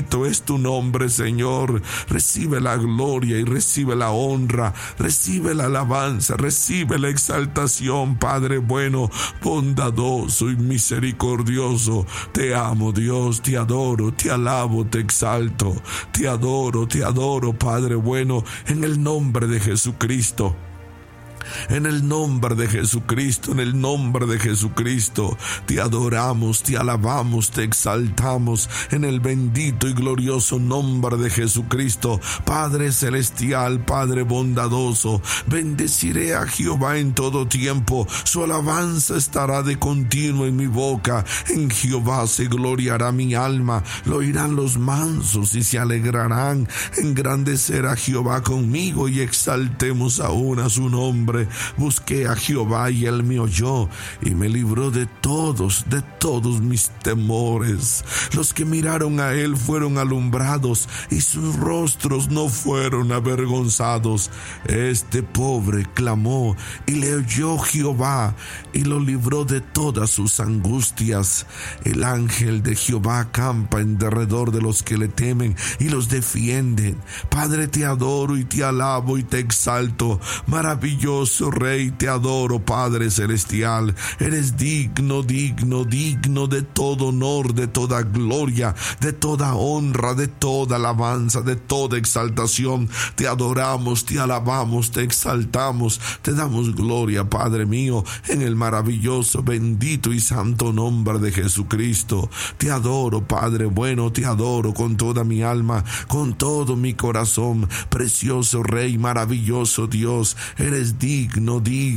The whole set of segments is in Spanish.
bendito es tu nombre, Señor. Recibe la gloria y recibe la honra, recibe la alabanza, recibe la exaltación, Padre bueno, bondadoso y misericordioso. Te amo, Dios, te adoro, te alabo, te exalto, te adoro, Padre bueno, en el nombre de Jesucristo. En el nombre de Jesucristo, en el nombre de Jesucristo, te adoramos, te alabamos, te exaltamos, en el bendito y glorioso nombre de Jesucristo. Padre celestial, Padre bondadoso, bendeciré a Jehová en todo tiempo, su alabanza estará de continuo en mi boca. En Jehová se gloriará mi alma, lo oirán los mansos y se alegrarán. Engrandecer a Jehová conmigo y exaltemos aún a su nombre. Busqué a Jehová y él me oyó y me libró de todos mis temores. Los que miraron a él fueron alumbrados y sus rostros no fueron avergonzados. Este pobre clamó y le oyó Jehová y lo libró de todas sus angustias. El ángel de Jehová acampa en derredor de los que le temen y los defienden. Padre, te adoro y te alabo y te exalto. Maravilloso Rey, te adoro, Padre celestial. Eres digno de todo honor, de toda gloria, de toda honra, de toda alabanza, de toda exaltación. Te adoramos, te alabamos, te exaltamos, te damos gloria, Padre mío, en el maravilloso, bendito y santo nombre de Jesucristo. Te adoro, Padre bueno, te adoro con toda mi alma, con todo mi corazón. Precioso Rey, maravilloso Dios, eres digno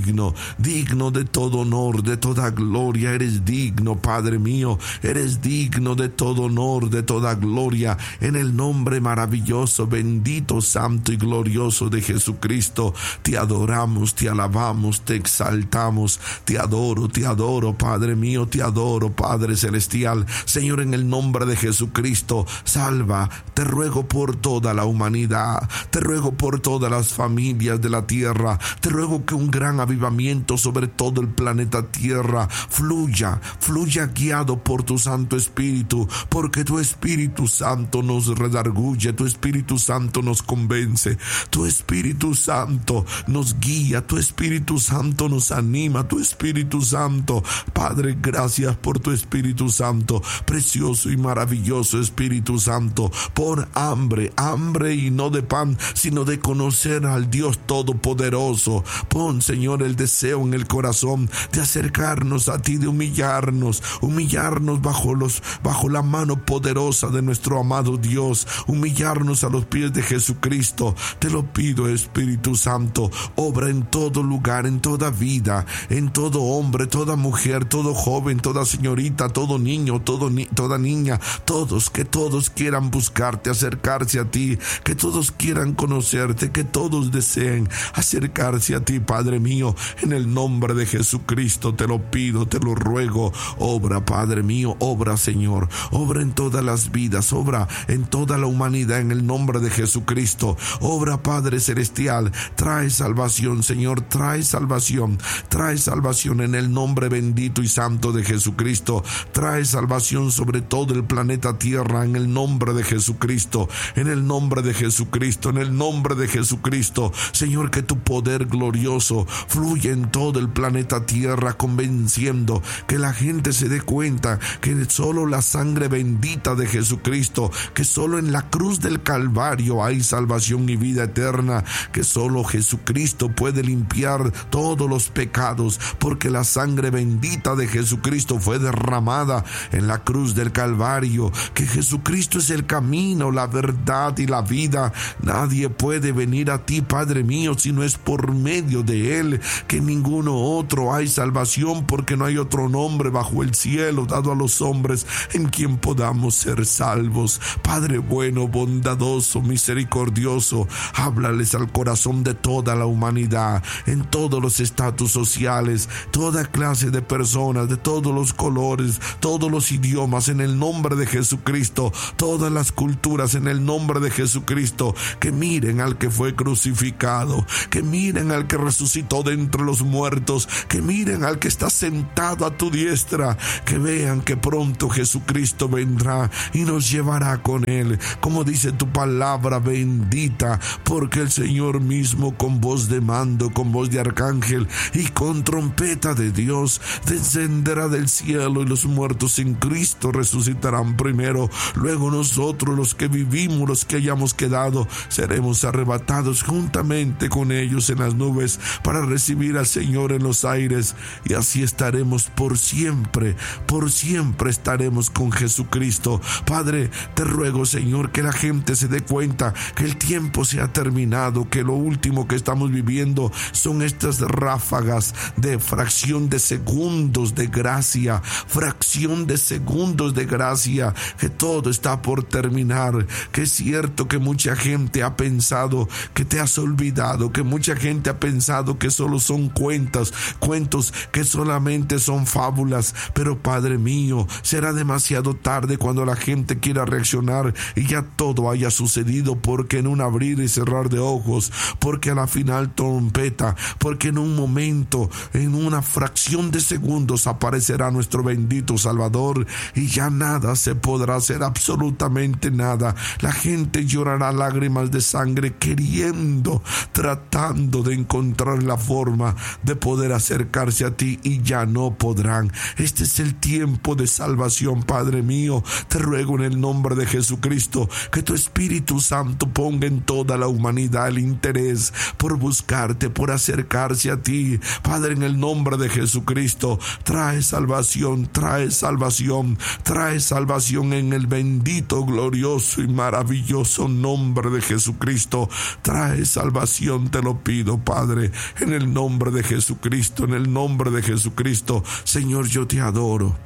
de todo honor, de toda gloria. Eres digno, Padre mío, eres digno de todo honor, de toda gloria, en el nombre maravilloso, bendito, santo y glorioso de Jesucristo. Te adoramos, te alabamos, te exaltamos, te adoro, Padre mío, te adoro, Padre celestial. Señor, en el nombre de Jesucristo, salva, te ruego por toda la humanidad, te ruego por todas las familias de la tierra, te ruego que un gran avivamiento sobre todo el planeta Tierra fluya guiado por tu Santo Espíritu, porque tu Espíritu Santo nos redarguye, tu Espíritu Santo nos convence, tu Espíritu Santo nos guía, tu Espíritu Santo nos anima, tu Espíritu Santo. Padre, gracias por tu Espíritu Santo, precioso y maravilloso Espíritu Santo. Pon hambre y no de pan, sino de conocer al Dios Todopoderoso. Pon, Señor, el deseo en el corazón de acercarnos a ti, de humillarnos bajo la mano poderosa de nuestro amado Dios, humillarnos a los pies de Jesucristo. Te lo pido, Espíritu Santo, obra en todo lugar, en toda vida, en todo hombre, toda mujer, todo joven, toda señorita, todo niño, toda niña, que todos quieran buscarte, acercarse a ti, que todos quieran conocerte, que todos deseen acercarse a ti, Padre mío, en el nombre de Jesucristo te lo pido, te lo ruego. Obra, Padre mío, obra, Señor, obra en todas las vidas, obra en toda la humanidad, en el nombre de Jesucristo. Obra, Padre celestial, trae salvación, Señor, trae salvación en el nombre bendito y santo de Jesucristo. Trae salvación sobre todo el planeta Tierra, en el nombre de Jesucristo, en el nombre de Jesucristo, en el nombre de Jesucristo. Señor, que tu poder glorioso fluye en todo el planeta Tierra, convenciendo que la gente se dé cuenta que solo la sangre bendita de Jesucristo, que solo en la cruz del Calvario hay salvación y vida eterna, que solo Jesucristo puede limpiar todos los pecados, porque la sangre bendita de Jesucristo fue derramada en la cruz del Calvario, que Jesucristo es el camino, la verdad y la vida. Nadie puede venir a ti, Padre mío, si no es por medio de Él, que en ninguno otro hay salvación, porque no hay otro nombre bajo el cielo dado a los hombres en quien podamos ser salvos. Padre bueno, bondadoso, misericordioso, háblales al corazón de toda la humanidad, en todos los estatus sociales, toda clase de personas, de todos los colores, todos los idiomas, en el nombre de Jesucristo, todas las culturas, en el nombre de Jesucristo, que miren al que fue crucificado, que miren al al que resucitó de entre los muertos, que miren al que está sentado a tu diestra, que vean que pronto Jesucristo vendrá y nos llevará con él, como dice tu palabra bendita, porque el Señor mismo con voz de mando, con voz de arcángel y con trompeta de Dios descenderá del cielo, y los muertos en Cristo resucitarán primero. Luego nosotros, los que vivimos, los que hayamos quedado, seremos arrebatados juntamente con ellos en las nubes para recibir al Señor en los aires, y así estaremos por siempre estaremos con Jesucristo. Padre, te ruego, Señor, que la gente se dé cuenta que el tiempo se ha terminado, que lo último que estamos viviendo son estas ráfagas de fracción de segundos de gracia, que todo está por terminar, que es cierto que mucha gente ha pensado que te has olvidado, que mucha gente ha pensado que solo son cuentos, que solamente son fábulas, pero Padre mío, será demasiado tarde cuando la gente quiera reaccionar y ya todo haya sucedido, porque en un abrir y cerrar de ojos, porque a la final trompeta, porque en un momento, en una fracción de segundos aparecerá nuestro bendito Salvador, y ya nada se podrá hacer, absolutamente nada. La gente llorará lágrimas de sangre tratando de encontrar la forma de poder acercarse a ti, y ya no podrán. Este es el tiempo de salvación, Padre mío. Te ruego en el nombre de Jesucristo que tu Espíritu Santo ponga en toda la humanidad el interés por buscarte, por acercarse a ti. Padre, en el nombre de Jesucristo, trae salvación en el bendito, glorioso y maravilloso nombre de Jesucristo. Trae salvación, te lo pido, Padre, en el nombre de Jesucristo, en el nombre de Jesucristo. Señor, yo te adoro,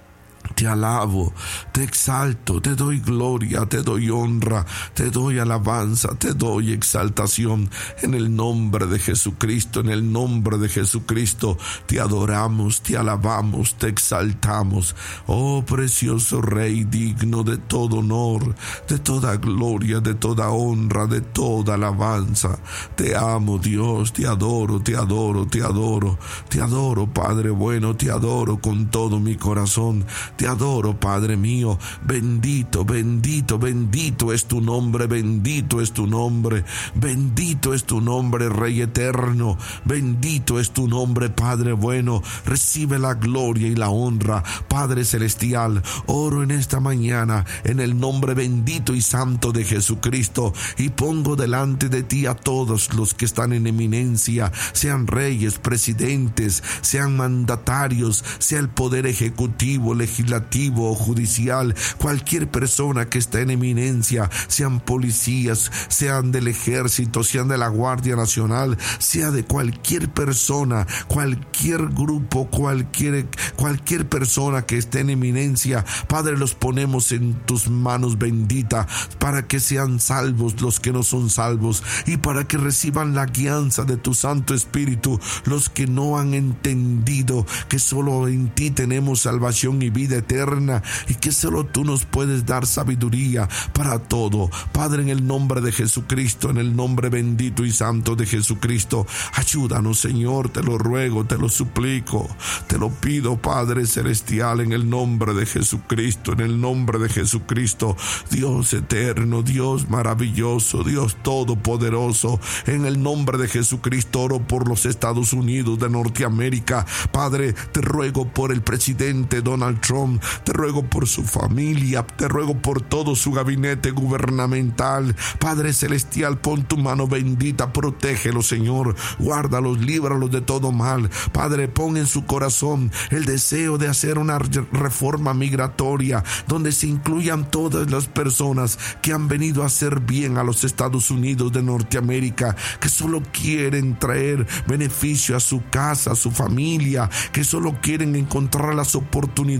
te alabo, te exalto, te doy gloria, te doy honra, te doy alabanza, te doy exaltación. En el nombre de Jesucristo, en el nombre de Jesucristo, te adoramos, te alabamos, te exaltamos. Oh precioso Rey, digno de todo honor, de toda gloria, de toda honra, de toda alabanza. Te amo, Dios, te adoro, te adoro, te adoro, te adoro, Padre bueno, te adoro con todo mi corazón. Te adoro, Padre mío. Bendito, bendito, bendito es tu nombre, bendito es tu nombre, bendito es tu nombre, Rey eterno, bendito es tu nombre, Padre bueno. Recibe la gloria y la honra, Padre celestial. Oro en esta mañana en el nombre bendito y santo de Jesucristo, y pongo delante de ti a todos los que están en eminencia, sean reyes, presidentes, sean mandatarios, sea el poder ejecutivo, legislativo o judicial, cualquier persona que esté en eminencia, sean policías, sean del ejército, sean de la Guardia Nacional, sea de cualquier persona, cualquier grupo, cualquier persona que esté en eminencia, Padre, los ponemos en tus manos bendita, para que sean salvos los que no son salvos, y para que reciban la guianza de tu Santo Espíritu los que no han entendido que solo en ti tenemos salvación y vida eterna, y que solo tú nos puedes dar sabiduría para todo. Padre, en el nombre de Jesucristo, en el nombre bendito y santo de Jesucristo, ayúdanos, Señor, te lo ruego, te lo suplico, te lo pido, Padre celestial, en el nombre de Jesucristo, en el nombre de Jesucristo. Dios eterno, Dios maravilloso, Dios todopoderoso, en el nombre de Jesucristo oro por los Estados Unidos de Norteamérica. Padre, te ruego por el presidente Donald Trump, te ruego por su familia, te ruego por todo su gabinete gubernamental. Padre celestial, pon tu mano bendita, protégelos, Señor, guárdalos, líbralos de todo mal. Padre, pon en su corazón el deseo de hacer una reforma migratoria donde se incluyan todas las personas que han venido a hacer bien a los Estados Unidos de Norteamérica, que solo quieren traer beneficio a su casa, a su familia, que solo quieren encontrar las oportunidades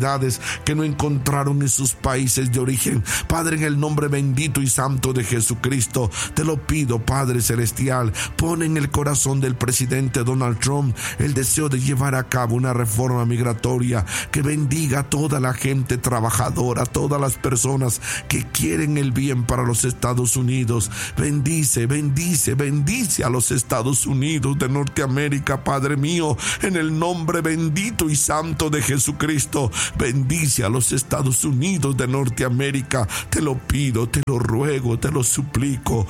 que no encontraron en sus países de origen. Padre, en el nombre bendito y santo de Jesucristo, te lo pido, Padre celestial, pon en el corazón del presidente Donald Trump el deseo de llevar a cabo una reforma migratoria que bendiga a toda la gente trabajadora, a todas las personas que quieren el bien para los Estados Unidos. Bendice a los Estados Unidos de Norteamérica, Padre mío, en el nombre bendito y santo de Jesucristo. Bendice a los Estados Unidos de Norteamérica. Te lo pido, te lo ruego, te lo suplico.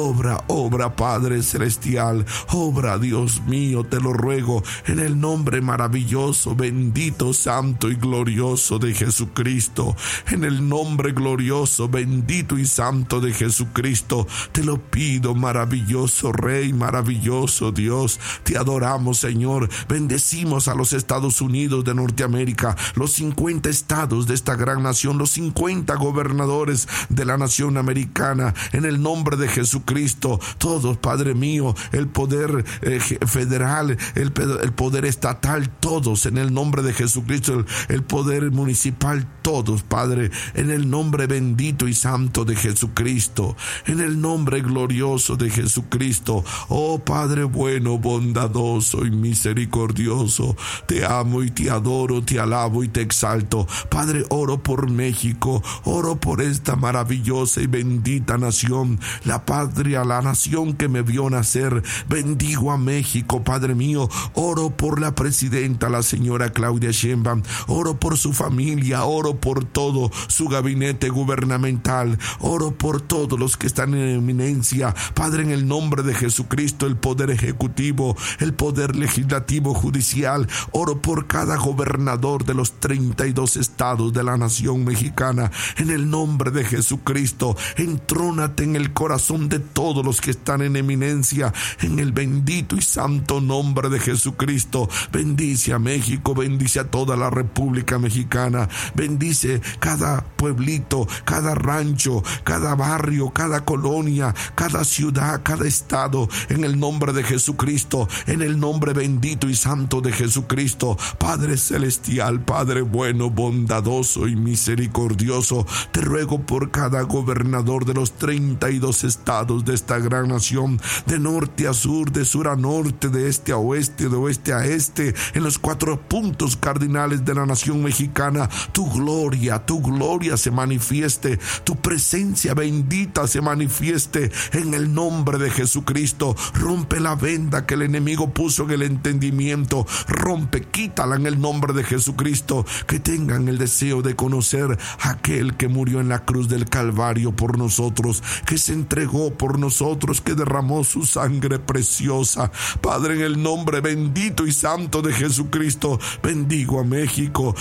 Obra, Padre celestial. Obra, Dios mío, te lo ruego, en el nombre maravilloso, bendito, santo y glorioso de Jesucristo. En el nombre glorioso, bendito y santo de Jesucristo, te lo pido, maravilloso Rey, maravilloso Dios. Te adoramos, Señor. Bendecimos a los Estados Unidos de Norteamérica, los 50 estados de esta gran nación, los 50 gobernadores de la nación americana, en el nombre de Jesucristo. Todos, Padre mío, el poder federal, el poder estatal, todos, en el nombre de Jesucristo, el poder municipal, todos, Padre, en el nombre bendito y santo de Jesucristo, en el nombre glorioso de Jesucristo. Oh Padre bueno, bondadoso y misericordioso, te amo y te adoro, te alabo y te exalto. Padre, oro por México, oro por esta maravillosa y bendita nación, la patria, la nación que me vio nacer. Bendigo a México, Padre mío. Oro por la presidenta, la señora Claudia Sheinbaum. Oro por su familia, oro por todo su gabinete gubernamental. Oro por todos los que están en eminencia, Padre, en el nombre de Jesucristo, el poder ejecutivo, el poder legislativo, judicial. Oro por cada gobernador de los 32 estados de la nación mexicana. En el nombre de Jesucristo, entrónate en el corazón de todos los que están en eminencia, en el bendito y santo nombre de Jesucristo. Bendice a México, bendice a toda la República Mexicana, bendice cada pueblito, cada rancho, cada barrio, cada colonia, cada ciudad, cada estado, en el nombre de Jesucristo, en el nombre bendito y santo de Jesucristo. Padre celestial, Padre bueno, bondadoso y misericordioso, te ruego por cada gobernador de los 32 estados de esta gran nación, de norte a sur, de sur a norte, de este a oeste, de oeste a este, en los 4 puntos cardinales de la nación mexicana. Tu gloria se manifieste, tu presencia bendita se manifieste en el nombre de Jesucristo. Rompe la venda que el enemigo puso en el entendimiento, rompe, quítala en el nombre de Jesucristo. Que tengan el deseo de conocer a aquel que murió en la cruz del Calvario por nosotros, que se entregó por nosotros, que derramó su sangre preciosa. Padre, en el nombre bendito y santo de Jesucristo, bendigo a México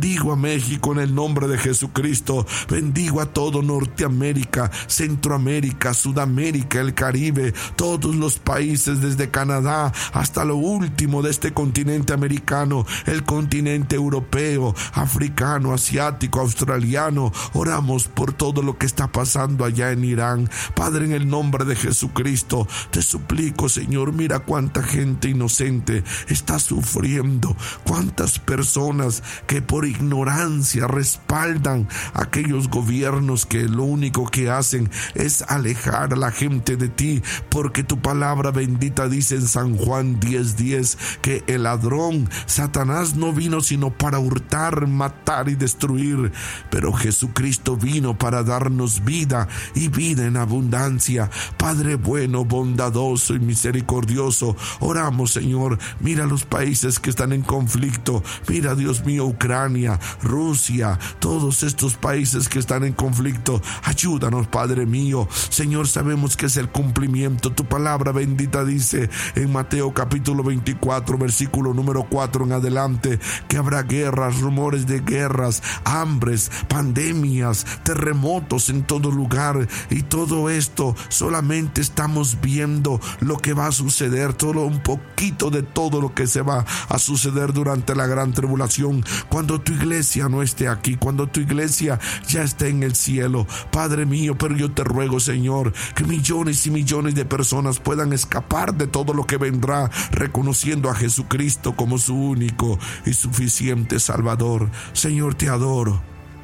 en el nombre de Jesucristo. Bendigo a todo Norteamérica, Centroamérica, Sudamérica, el Caribe, todos los países desde Canadá hasta lo último de este continente americano, el continente europeo, africano, asiático, australiano. Oramos por todo lo que está pasando allá en Irán. Padre, en el nombre de Jesucristo, te suplico, Señor, mira cuánta gente inocente está sufriendo, cuántas personas que por ignorancia respaldan a aquellos gobiernos que lo único que hacen es alejar a la gente de ti, porque tu palabra bendita dice en San Juan 10:10 que el ladrón, Satanás, no vino sino para hurtar, matar y destruir, pero Jesucristo vino para darnos vida y vida en abundancia. Padre bueno, bondadoso y misericordioso, oramos, Señor, mira los países que están en conflicto, mira, Dios mío, Ucrania, Rusia, todos estos países que están en conflicto. Ayúdanos, Padre mío. Señor, sabemos que es el cumplimiento. Tu palabra bendita dice en Mateo capítulo 24, versículo número 4 en adelante, que habrá guerras, rumores de guerras, hambres, pandemias, terremotos en todo lugar, y todo esto solamente estamos viendo lo que va a suceder, solo un poquito de todo lo que se va a suceder durante la gran tribulación, cuando tu iglesia no esté aquí, cuando tu iglesia ya esté en el cielo. Padre mío, pero yo te ruego, Señor, que millones y millones de personas puedan escapar de todo lo que vendrá, reconociendo a Jesucristo como su único y suficiente Salvador. Señor, te adoro.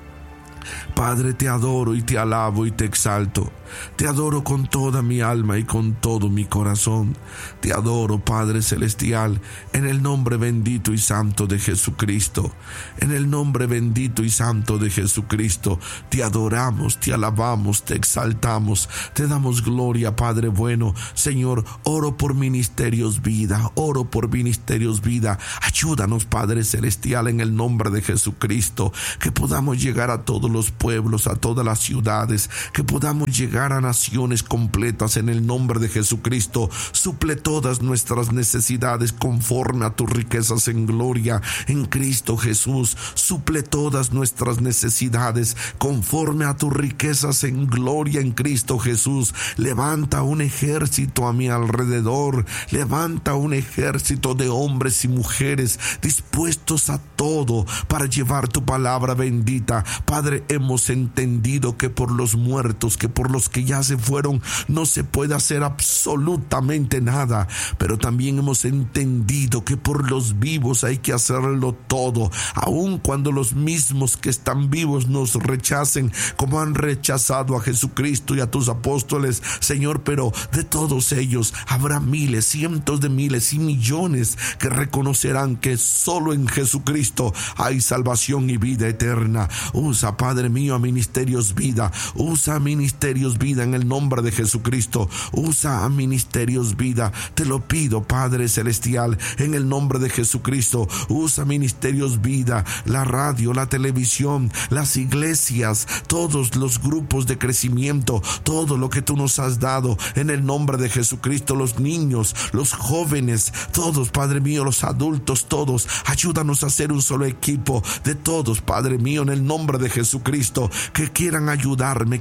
Padre, te adoro y te alabo y te exalto. Te adoro con toda mi alma y con todo mi corazón. Te adoro, Padre Celestial, en el nombre bendito y santo de Jesucristo. En el nombre bendito y santo de Jesucristo, te adoramos, te alabamos, te exaltamos, te damos gloria, Padre bueno. Señor, oro por Ministerios Vida, oro por Ministerios Vida. Ayúdanos, Padre Celestial, en el nombre de Jesucristo, que podamos llegar a todos los pueblos, a todas las ciudades, que podamos llegar a naciones completas en el nombre de Jesucristo. Suple todas nuestras necesidades conforme a tus riquezas en gloria en Cristo Jesús. Suple todas nuestras necesidades conforme a tus riquezas en gloria en Cristo Jesús. Levanta un ejército a mi alrededor. Levanta un ejército de hombres y mujeres dispuestos a todo para llevar tu palabra bendita. Padre, hemos entendido que por los muertos, que por los que ya se fueron, no se puede hacer absolutamente nada, pero también hemos entendido que por los vivos hay que hacerlo todo, aun cuando los mismos que están vivos nos rechacen, como han rechazado a Jesucristo y a tus apóstoles, Señor. Pero de todos ellos habrá miles, cientos de miles y millones que reconocerán que solo en Jesucristo hay salvación y vida eterna. Usa, Padre mío, a Ministerios Vida. Usa a Ministerios Vida en el nombre de Jesucristo. Usa a Ministerios Vida. Te lo pido, Padre Celestial, en el nombre de Jesucristo. Usa Ministerios Vida, la radio, la televisión, las iglesias, todos los grupos de crecimiento, todo lo que tú nos has dado en el nombre de Jesucristo, los niños, los jóvenes, todos, Padre mío, los adultos, todos. Ayúdanos a ser un solo equipo de todos, Padre mío, en el nombre de Jesucristo, que quieran ayudarme,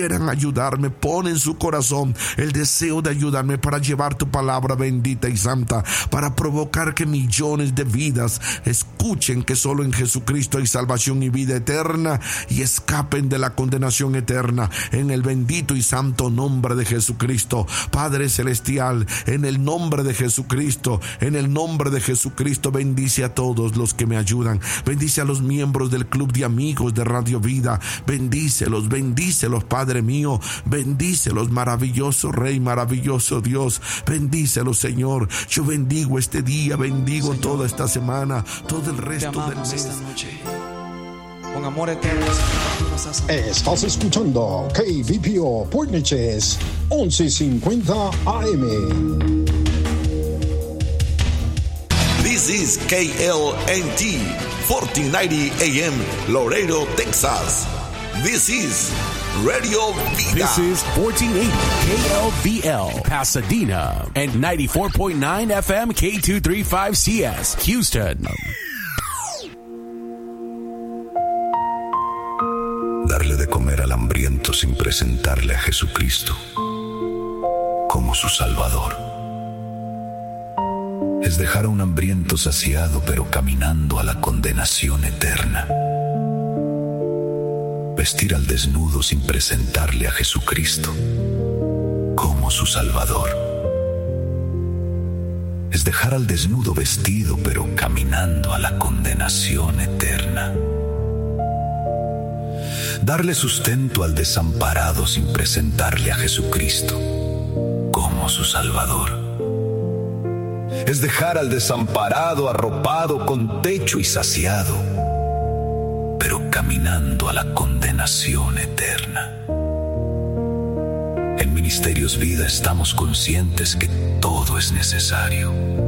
pon en su corazón el deseo de ayudarme para llevar tu palabra bendita y santa, para provocar que millones de vidas escuchen que solo en Jesucristo hay salvación y vida eterna y escapen de la condenación eterna, en el bendito y santo nombre de Jesucristo. Padre Celestial, en el nombre de Jesucristo, bendice a todos los que me ayudan, bendice a los miembros del club de amigos de Radio Vida, bendícelos, Padre mío, bendícelos, maravilloso Rey, maravilloso Dios, bendícelos, Señor. Yo bendigo este día, bendigo, Señor, toda esta semana, todo el resto del mes. Esta noche. Con amor eterno. Estás escuchando KVPO Portneches 1150 AM. This is KLNT 1490 AM, Laredo, Texas. This is Radio Vida. This is 1480 KLVL, Pasadena, and 94.9 FM K235CS, Houston. Darle de comer al hambriento sin presentarle a Jesucristo como su Salvador. Es dejar a un hambriento saciado, pero caminando a la condenación eterna. Vestir al desnudo sin presentarle a Jesucristo como su Salvador. Es dejar al desnudo vestido, pero caminando a la condenación eterna. Darle sustento al desamparado sin presentarle a Jesucristo como su Salvador. Es dejar al desamparado arropado con techo y saciado, pero caminando a la condenación eterna. En Ministerios Vida estamos conscientes que todo es necesario.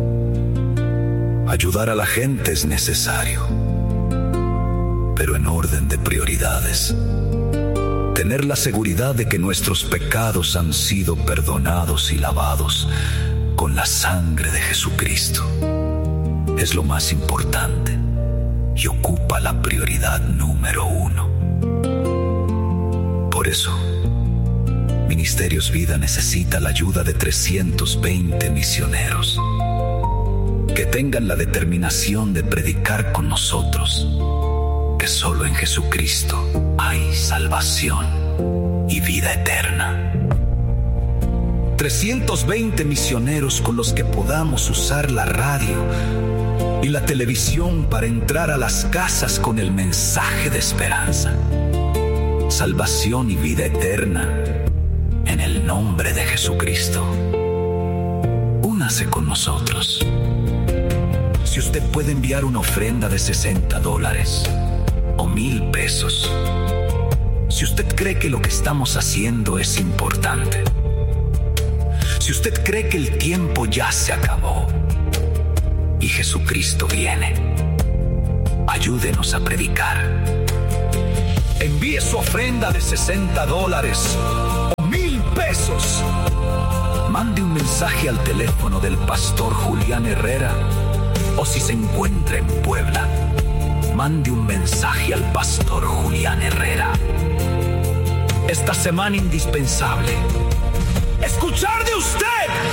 Ayudar a la gente es necesario, pero en orden de prioridades. Tener la seguridad de que nuestros pecados han sido perdonados y lavados con la sangre de Jesucristo es lo más importante y ocupa la prioridad número 1. Por eso, Ministerios Vida necesita la ayuda de 320 misioneros que tengan la determinación de predicar con nosotros que solo en Jesucristo hay salvación y vida eterna. 320 misioneros con los que podamos usar la radio y la televisión para entrar a las casas con el mensaje de esperanza, salvación y vida eterna en el nombre de Jesucristo. Únase con nosotros. Si usted puede enviar una ofrenda de $60 o $1,000, si usted cree que lo que estamos haciendo es importante, si usted cree que el tiempo ya se acabó y Jesucristo viene, ayúdenos a predicar. Envíe su ofrenda de $60 o $1,000. Mande un mensaje al teléfono del pastor Julián Herrera, o si se encuentra en Puebla, mande un mensaje al pastor Julián Herrera. Esta semana indispensable, escuchar de usted